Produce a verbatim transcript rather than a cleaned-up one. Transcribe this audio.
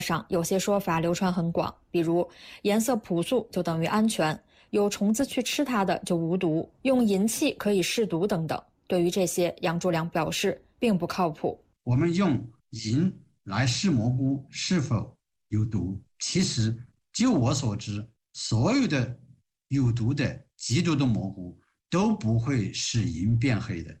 上有些说法流传很广，比如颜色朴素就等于安全，有虫子去吃它的就无毒，用银器可以试毒等等。对于这些，杨柱良表示并不靠谱。 我们用银来试蘑菇是否有毒，其实就我所知，所有的有毒的、极毒的蘑菇都不会使银变黑的。